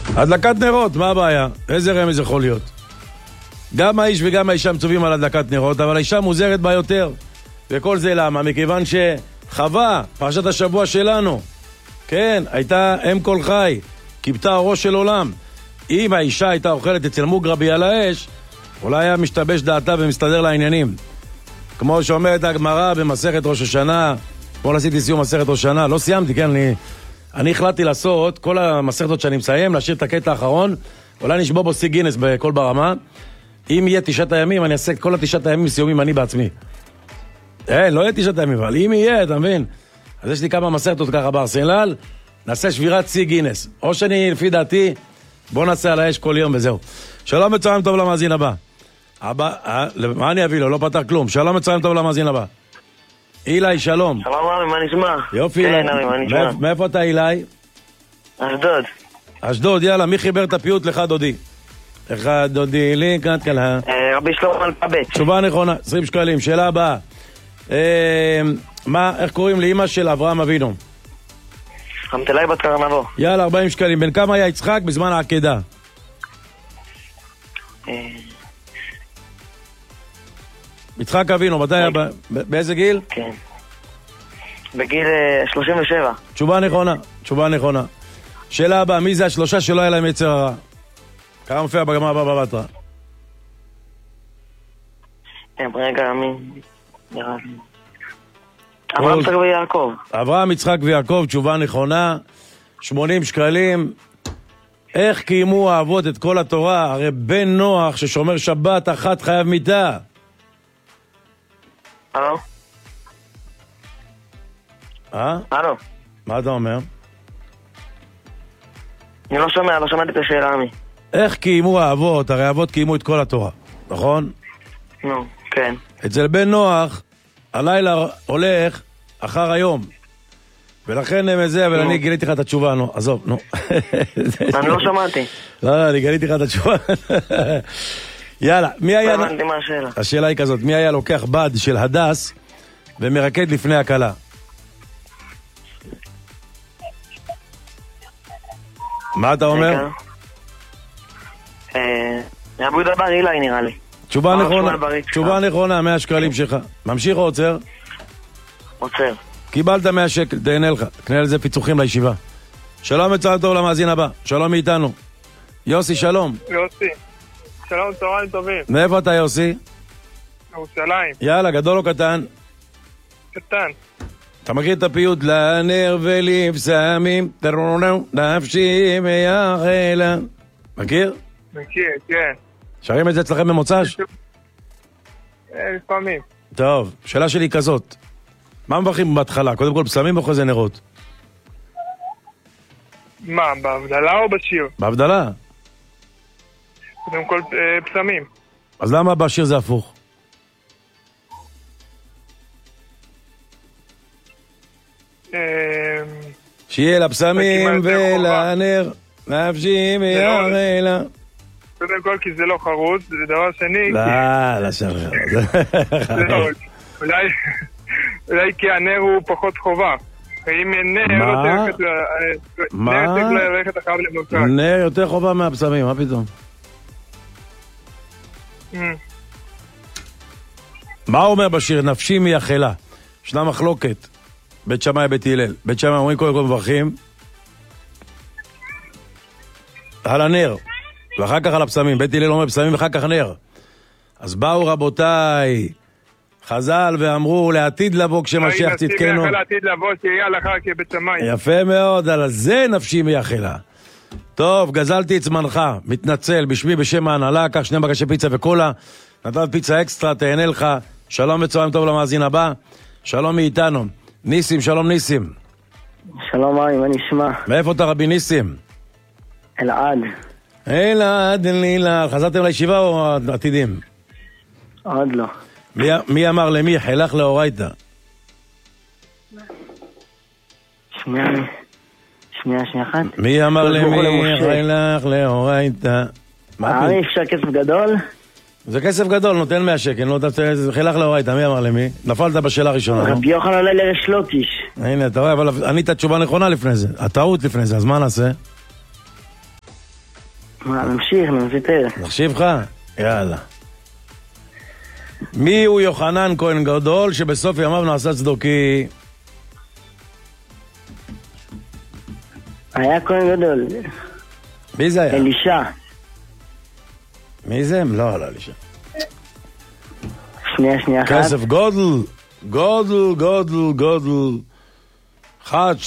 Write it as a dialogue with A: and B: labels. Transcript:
A: הדלקת נרות, מה הבעיה? איזה רמז יכול להיות? גם האיש וגם האישה מצווים על הדלקת נרות, אבל האישה מוזרת בה יותר. וכל זה למה? מכיוון שחווה, פרשת השבוע שלנו, כן, הייתה אם כל חי, כיבתה הראש של עולם. אם האישה הייתה אוכלת אצל מוגרבי על האש, אולי היה משתבש דעתה ומסתדר לעניינים. כמו שאומרת הגמרא במסכת ראש השנה, אתמול עשיתי סיום מסכת ראש השנה, לא סיימתי, כן, אני החלטתי לעשות, כל המסכתות שאני מסיים, להשאיר את הקטע האחרון, אולי נשבור בו שיא גינס בכל ברמה. אם יהיה 9 הימים, אני אעשה את כל 9 הימים סיומים אני בעצמי. לא יהיה 9 הימים, אבל אם יהיה, אתה מבין? אז יש לי כמה מסכתות ככה בארסנל, נעשה שבירת שיא גינס. או שאני, לפי דעתי, בוא נעשה על האש כל יום וזהו. שלום וצהריים טוב למאזין הבא. מה אני אביא לו? לא פתח כלום. שלום וצהריים טוב למאזין הבא. אילי, שלום.
B: שלום רבי, מה נשמע?
A: יופי,
B: כן, רבי, מה נשמע?
A: מאיפה אתה אילי?
B: אשדוד.
A: אשדוד, יאללה, מי חיבר את הפיוט לך דודי? אחד דודי לי, קט קלה.
B: רבי שלמה אלפבית.
A: תשובה נכונה, 20 שקלים. שאלה הבאה. איך קוראים לאמא של אברהם אבינו?
B: חמתלי בת קרנבו.
A: יאללה, 40 שקלים. בן כמה היה יצחק בזמן העקדה? יצחק אבינו, מתי היה? באיזה גיל?
B: כן. בגיל 37.
A: תשובה נכונה, תשובה נכונה. שאלה הבאה, מי זה השלושה שלא היה להם יצר הרע? כמה מופיע בגמרא בבא בתרא?
B: רגע, מי? אברהם, יצחק ויעקב.
A: אברהם, יצחק ויעקב, תשובה נכונה. 80 שקלים. איך קיימו האבות את כל התורה? הרי בן נוח ששומר שבת אחת חייב מיתה.
B: הלו? הלו?
A: מה אתה אומר?
B: אני לא שומע, לא שמעתי את השאלה עמי.
A: איך קיימו האבות? הרי האבות קיימו את כל התורה, נכון?
B: נו, כן.
A: אצל בן נוח, הלילה הולך אחר היום. ולכן הם זה, אבל אני גיליתי לך את התשובה, נו, עזוב, נו.
B: אני לא שמעתי.
A: לא, אני גיליתי לך את התשובה. יאללה, מי היה...
B: לא הבנתי מה השאלה.
A: השאלה היא כזאת, מי היה לוקח בד של הדס ומרקד לפני הקלה? מה אתה אומר?
B: אבו דבר אילי נראה לי.
A: תשובה נכונה, תשובה נכונה, 100 שקלים שלך. ממשיך או עוצר?
B: עוצר.
A: קיבלת 100 שקל, תהנה לך, קנה לזה פיצוחים לישיבה. שלום וצהריים טוב למאזין הבא, שלום מאיתנו. יוסי, שלום.
C: יוסי, שלום, צהריים טובים.
A: מאיפה אתה יוסי?
C: ירושלים.
A: יאללה, גדול או קטן?
C: קטן.
A: אתה מכיר את הפיוט? לנר ולבשמים תרונו נפשי מייחלה. מכיר?
C: מכיר, כן.
A: שרים את זה אצלכם במוצ"ש?
C: לפעמים.
A: טוב, שאלה שלי כזאת. מה מברכים בהתחלה? קודם כל פסמים או אחרי זה נרות?
C: מה, בהבדלה או בשיר?
A: בהבדלה.
C: קודם כל פסמים.
A: אז למה בשיר זה הפוך? שיהיה לפסמים ולנר נפשי מייחלה.
C: קודם כל כי זה לא חרוץ, זה דבר שני.
A: לא שווה.
C: אולי כי הנר הוא פחות חובה. ואם נר לא ללכת אחריו למוצ"ש.
A: נר יותר חובה מהפסמים, מה פתאום? מה אומר בשיר? נפשי מייחלה. ישנה מחלוקת. בית שמאי בית הלל. בית שמאי אומרים קודם כל מברכים על הנר ואחר כך על הפסמים. בית הלל אומר פסמים ואחר כך נר. אז באו רבותיי חז"ל ואמרו לעתיד לבוא כשמשיח צדקנו.
C: לעתיד לבוא שיהיה הלכה כבית שמאי.
A: יפה מאוד, על זה נפשי מייחלה. טוב, גזלתי את זמנך, מתנצל בשמי בשם ההנהלה, קח 2 בקשי פיצה וקולה, נתת פיצה אקסטרה, תהנה לך. שלום וצהריים טוב למאזין הבא. שלום מאיתנו. ניסים, שלום ניסים.
B: שלום ארי, מה נשמע?
A: מאיפה אתה רבי ניסים?
B: אלעד.
A: אלעד, לילה. חזרתם לישיבה או עתידים?
B: עוד לא.
A: מי אמר למי? חילך לאורייתא.
B: שנייה אחת.
A: מי אמר למי? חילך לאורייתא.
B: ארי, אפשר כסף גדול?
A: זה כסף גדול, נותן 100 שקל, זה חילך לאורייתא, מי אמר למי? נפלת בשאלה הראשונה.
B: רבי יוחנן עולה לריש לוקיש.
A: הנה, אתה רואה, אבל ענית תשובה נכונה לפני זה, הטעות לפני זה, אז מה נעשה?
B: מה, נמשיך, נמשיך.
A: נחשיב לך? יאללה. מי הוא יוחנן כהן גדול שבסוף ימיו נעשה צדוקי?
B: היה כהן גדול.
A: מי זה היה?
B: אלישע.
A: מי זה? לא עלה לי שם.
B: שנייה אחת.
A: כסף גודל. גודל. 1,